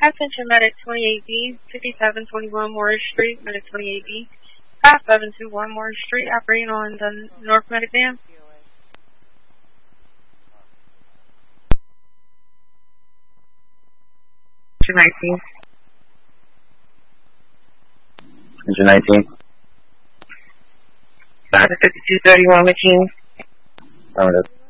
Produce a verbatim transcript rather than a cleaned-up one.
Attention Medic twenty-eight B, fifty-seven twenty-one Morris Street, Medic twenty-eight B, five seven two one Morris Street, operating on the North Medic Dam. Engine nineteen. Engine nineteen. Five fifty-two thirty-one McKean. Affirmative.